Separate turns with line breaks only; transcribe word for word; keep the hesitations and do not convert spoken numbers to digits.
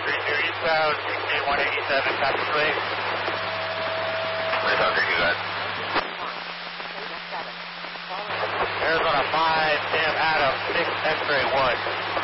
three two eastbound, sixteen one eighty-seven, copy swing.
Where's that you guys?
Arizona five, Sam Adams, six X-ray one.